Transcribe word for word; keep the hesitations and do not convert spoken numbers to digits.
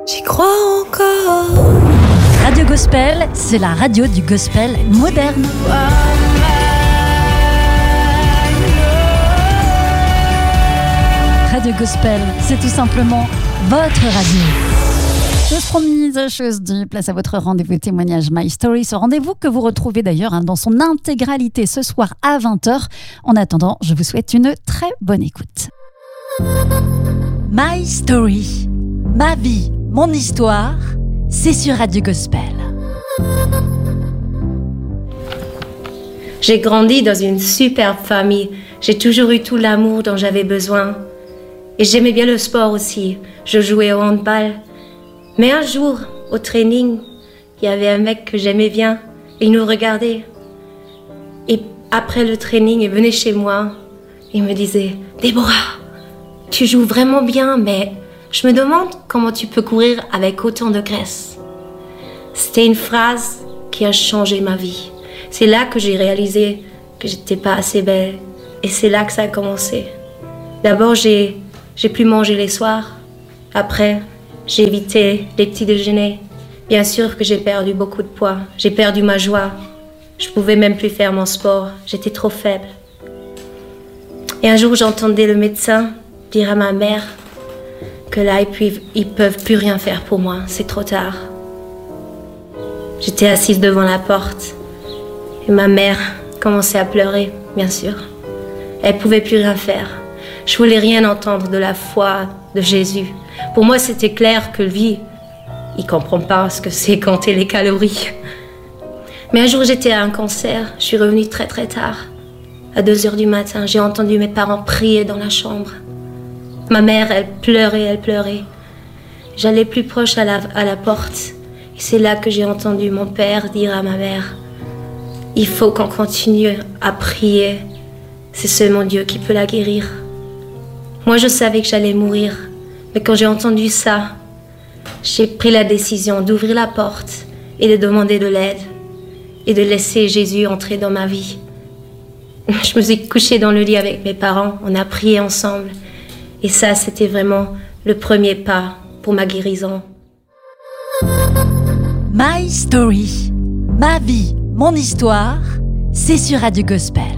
J'y crois encore. Radio Gospel, c'est la radio du gospel moderne. Radio Gospel, c'est tout simplement votre radio. Chose promise, chose due, place à votre rendez-vous témoignage My Story, ce rendez-vous que vous retrouvez d'ailleurs hein, dans son intégralité ce soir à vingt heures. En attendant, je vous souhaite une très bonne écoute. My Story, ma vie, mon histoire, c'est sur Radio Gospel. J'ai grandi dans une superbe famille. J'ai toujours eu tout l'amour dont j'avais besoin. Et j'aimais bien le sport aussi. Je jouais au handball. Mais un jour, au training, il y avait un mec que j'aimais bien. Il nous regardait. Et après le training, il venait chez moi. Il me disait « Déborah, tu joues vraiment bien, mais je me demande comment tu peux courir avec autant de graisse. » C'était une phrase qui a changé ma vie. C'est là que j'ai réalisé que j'étais pas assez belle. Et c'est là que ça a commencé. D'abord, j'ai, j'ai pu manger les soirs. Après, j'ai évité les petits déjeuners. Bien sûr que j'ai perdu beaucoup de poids. J'ai perdu ma joie. Je pouvais même plus faire mon sport. J'étais trop faible. Et un jour, j'entendais le médecin dire à ma mère que là, ils ne peuvent plus rien faire pour moi. C'est trop tard. J'étais assise devant la porte. Et ma mère commençait à pleurer, bien sûr. Elle ne pouvait plus rien faire. Je ne voulais rien entendre de la foi de Jésus. Pour moi, c'était clair que lui, il ne comprend pas ce que c'est compter les calories. Mais un jour, j'étais à un concert. Je suis revenue très très tard. À deux heures du matin, j'ai entendu mes parents prier dans la chambre. Ma mère, elle pleurait, elle pleurait. J'allais plus proche à la, à la porte. Et c'est là que j'ai entendu mon père dire à ma mère « Il faut qu'on continue à prier. C'est seulement Dieu qui peut la guérir. » Moi, je savais que j'allais mourir. Mais quand j'ai entendu ça, j'ai pris la décision d'ouvrir la porte et de demander de l'aide et de laisser Jésus entrer dans ma vie. Je me suis couchée dans le lit avec mes parents. On a prié ensemble. Et ça, c'était vraiment le premier pas pour ma guérison. My Story, ma vie, mon histoire, c'est sur Radio Gospel.